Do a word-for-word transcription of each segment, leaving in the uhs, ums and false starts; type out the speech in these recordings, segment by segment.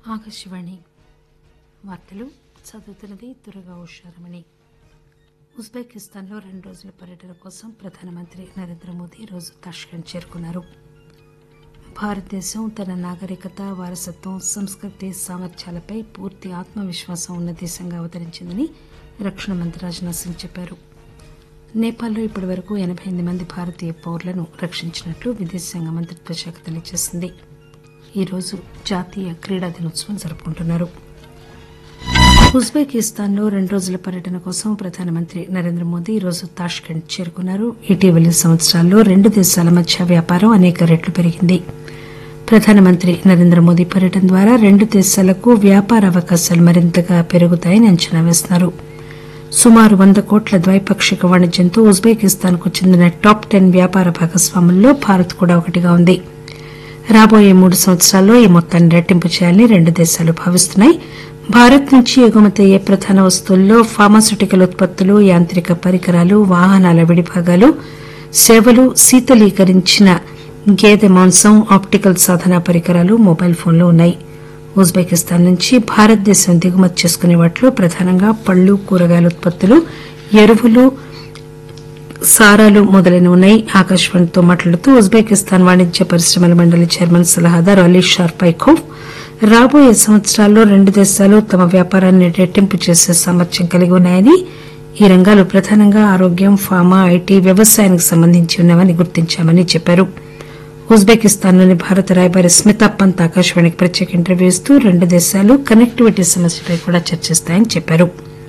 ఆకాశవాణి వార్తలు చదువుతున్నది దుర్గా ఉషారమణి. ఉజ్బెకిస్తాన్లో రెండు రోజుల పర్యటన కోసం ప్రధానమంత్రి నరేంద్ర మోదీ ఈరోజు తాష్కెంట్ చేరుకున్నారు. భారతదేశం తన నాగరికత, వారసత్వం, సంస్కృతి, సామర్థ్యాలపై పూర్తి ఆత్మవిశ్వాసం ఉన్న దేశంగా అవతరించిందని రక్షణ మంత్రి రాజ్నాథ్ సింగ్ చెప్పారు. నేపాల్లో ఇప్పటి వరకు ఎనబై ఎనిమిది మంది భారతీయ పౌరులను రక్షించినట్లు విదేశాంగ మంత్రిత్వ శాఖ తెలియజేసింది. ఈరోజు జాతీయ క్రీడా దినోత్సవం జరుపుకుంటున్నారు. ఉజ్బెకిస్తాన్లో రెండు రోజుల పర్యటన కోసం ప్రధానమంత్రి నరేంద్ర మోదీ ఈరోజు తాష్కెంట్ చేరుకున్నారు. ఇటీవలి సంవత్సరాల్లో రెండు దేశాల మధ్య వ్యాపారం అనేక రెట్లు పెరిగింది. ప్రధానమంత్రి నరేంద్ర మోదీ పర్యటన ద్వారా రెండు దేశాలకు వ్యాపార అవకాశాలు మరింతగా పెరుగుతాయని అంచనా వేస్తున్నారు. సుమారు వంద కోట్ల ద్వైపాక్షిక వాణిజ్యంతో ఉజ్బెకిస్తాన్ కు చెందిన టాప్ టెన్ వ్యాపార భాగస్వాముల్లో భారత్ కూడా ఒకటిగా ఉంది. రాబోయే మూడు సంవత్సరాల్లో ఈ మొత్తాన్ని రెట్టింపు చేయాలని రెండు దేశాలు భావిస్తున్నాయి. భారత్ నుంచి ఎగుమతి అయ్యే ప్రధాన వస్తువుల్లో ఫార్మాస్యూటికల్ ఉత్పత్తులు, యాంత్రిక పరికరాలు, వాహనాల విడిభాగాలు, సేవలు, శీతలీకరించిన గేదె మాంసం, ఆప్టికల్ సాధన పరికరాలు, మొబైల్ ఫోన్లు ఉన్నాయి. ఉజ్బెకిస్తాన్ నుంచి భారతదేశం దిగుమతి చేసుకునే వాటిలో ప్రధానంగా పళ్లు, కూరగాయల ఉత్పత్తులు, ఎరువులు, సారాలు మొదలైనవి ఉన్నాయి. ఆకాశవాణితో మాట్లాడుతూ ఉజ్బెకిస్తాన్ వాణిజ్య పరిశ్రమల మండలి చైర్మన్ సలహాదారు అలీ షార్పైఖోవ్ రాబోయే సంవత్సరాల్లో రెండు దేశాలు తమ వ్యాపారాన్ని రెట్టింపు చేసే సామర్థ్యం కలిగి ఉన్నాయని, ఈ రంగాలు ప్రధానంగా ఆరోగ్యం, ఫార్మా, ఐటీ, వ్యవసాయానికి సంబంధించి ఉన్నాయని గుర్తించామని చెప్పారు. ఉజ్బెకిస్తాన్లోని భారత రాయబారి స్మితా పంత్ ఆకాశవాణికి ప్రత్యేక ఇంటర్వ్యూ ఇస్తూ రెండు దేశాలు కనెక్టివిటీ సమస్యపై కూడా చర్చిస్తాయని చెప్పారు.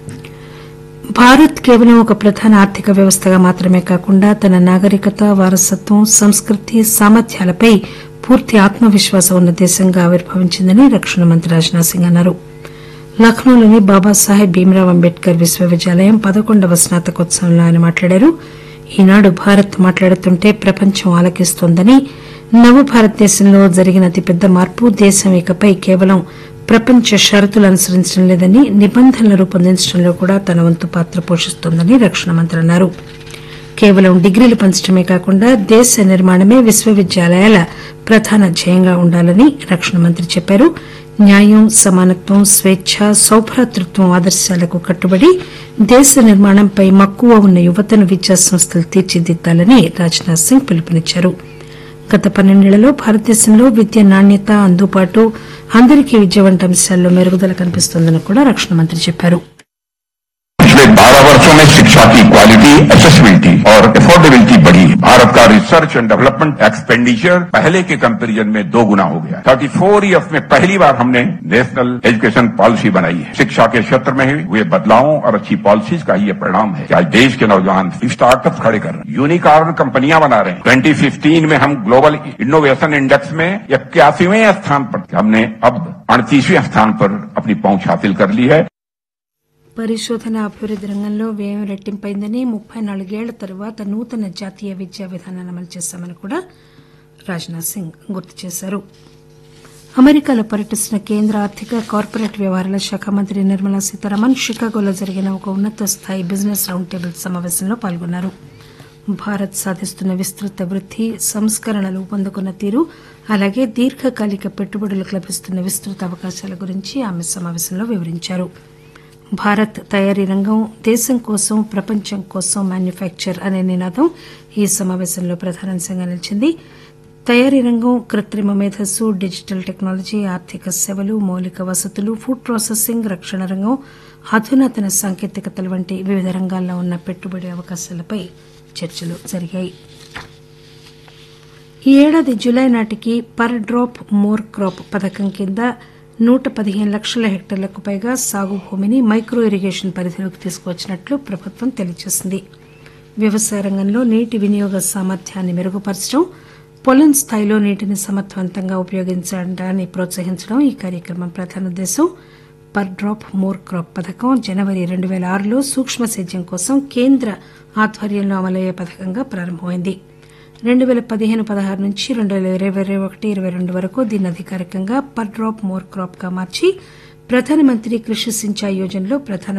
భారత్ కేవలం ఒక ప్రధాన ఆర్థిక వ్యవస్థగా మాత్రమే కాకుండా తన నాగరికత, వారసత్వం, సంస్కృతి, సామర్థ్యాలపై పూర్తి ఆత్మవిశ్వాసం ఉన్న దేశంగా ఆవిర్భవించిందని రక్షణ మంత్రి రాజ్నాథ్ సింగ్ అన్నారు. లక్నోలోని బాబాసాహెబ్ భీమ్రావ్ అంబేద్కర్ విశ్వవిద్యాలయం పదకొండవ స్నాతకోత్సవంలో ఆయన మాట్లాడారు. ఈనాడు భారత్ మాట్లాడుతుంటే ప్రపంచం ఆలకిస్తోందని, నవ భారతదేశంలో జరిగిన అతిపెద్ద మార్పు దేశం ఇకపై కేవలం ప్రపంచ షరతులు అనుసరించడం లేదని, నిబంధనలు రూపొందించడంలో కూడా తన వంతు పాత్ర పోషిస్తోందని రక్షణ మంత్రి అన్నారు. కేవలం డిగ్రీలు పంచడమే కాకుండా దేశ నిర్మాణమే విశ్వవిద్యాలయాల ప్రధాన ధ్యేయంగా ఉండాలని రక్షణ మంత్రి చెప్పారు. న్యాయం, సమానత్వం, స్వేచ్ఛ, సౌభ్రాతృత్వం ఆదర్శాలకు కట్టుబడి దేశ నిర్మాణంపై మక్కువ ఉన్న యువతను విద్యా సంస్థలు తీర్చిదిద్దాలని రాజ్నాథ్ సింగ్ పిలుపునిచ్చారు. గత పన్నెండేళ్లలో భారతదేశంలో విద్య నాణ్యత, అందుబాటు, అందరికీ విద్య వంటి అంశాల్లో మెరుగుదల కనిపిస్తోందని కూడా రక్షణ మంత్రి చెప్పారు. पिछले बारह वर्षों में शिक्षा की क्वालिटी, एक्सेसिबिलिटी और अफोर्डेबिलिटी बढ़ी. भारत का रिसर्च एंड डेवलपमेंट एक्सपेंडिचर पहले के कंपैरिजन में दो गुना हो गया. चौंतीस इयर्स में पहली बार हमने नेशनल एजुकेशन पॉलिसी बनाई है. शिक्षा के क्षेत्र में हुए बदलावों और अच्छी पॉलिसीज का ये परिणाम है कि आज देश के नौजवान स्टार्टअप खड़े कर रहे हैं, यूनिकॉर्न कंपनियां बना रहे हैं. ट्वेंटी फिफ्टीन में हम ग्लोबल इनोवेशन इंडेक्स में इक्यासीवें स्थान पर, हमने अब अड़तीसवें स्थान पर अपनी पहुंच हासिल कर ली है. పరిశోధన అభివృద్ది రంగంలో వ్యయం రెట్టింపైందని, ముప్పై నాలుగేళ్ల తర్వాత నూతన జాతీయ విద్యా విధానాన్ని అమలు చేశామని కూడా రాజ్నాథ్ సింగ్ గుర్తు చేశారు. అమెరికాలో పర్యటిస్తున్న కేంద్ర ఆర్థిక, కార్పొరేట్ వ్యవహారాల శాఖ మంత్రి నిర్మలా సీతారామన్ షికాగోలో జరిగిన ఒక ఉన్నత స్థాయి బిజినెస్ రౌండ్ టేబుల్ సమావేశంలో పాల్గొన్నారు. భారత్ సాధిస్తున్న విస్తృత వృద్ది, సంస్కరణలు పొందుకున్న తీరు, అలాగే దీర్ఘకాలిక పెట్టుబడులకు లభిస్తున్న విస్తృత అవకాశాల గురించి ఆమె సమావేశంలో వివరించారు. భారత్ తయారీ రంగం దేశం కోసం, ప్రపంచం కోసం మ్యానుఫ్యాక్చర్ అనే నినాదం ఈ సమావేశంలో ప్రధానాంశంగా నిలిచింది. తయారీ రంగం, కృత్రిమ మేధస్సు, డిజిటల్ టెక్నాలజీ, ఆర్థిక సేవలు, మౌలిక వసతులు, ఫుడ్ ప్రాసెసింగ్, రక్షణ రంగం, అధునాతన సాంకేతికతల వంటి వివిధ రంగాల్లో ఉన్న పెట్టుబడి అవకాశాలపై చర్చలు జరిగాయి. ఈ ఏడాది జులై నాటికి పర్ డ్రాప్ మోర్ క్రాప్ పథకం కింద నూట పదిహేను లక్షల హెక్టార్లకు పైగా సాగు భూమిని మైక్రో ఇరిగేషన్ పరిధిలోకి తీసుకువచ్చినట్లు ప్రభుత్వం తెలియజేసింది. వ్యవసాయ రంగంలో నీటి వినియోగ సామర్థ్యాన్ని మెరుగుపరచడం, పొలం స్థాయిలో నీటిని సమర్థవంతంగా ఉపయోగించడాన్ని ప్రోత్సహించడం ఈ కార్యక్రమం ప్రధాన ఉద్దేశం. పర్ డ్రాప్ మోర్ క్రాప్ పథకం జనవరి రెండు పేల ఆరులో సూక్ష్మ సేద్యం కోసం కేంద్ర ఆధ్వర్యంలో అమలయ్యే పథకంగా ప్రారంభమైంది. రెండు పేల పదిహేను పదహారు నుంచి రెండు పేల ఇరవై ఒకటి ఇరవై రెండు వరకు దీన్ని అధికారికంగా పర్ డ్రాప్ మోర్ క్రాప్ గా మార్చి ప్రధానమంత్రి కృషి సించాయి యోజనలో ప్రధాన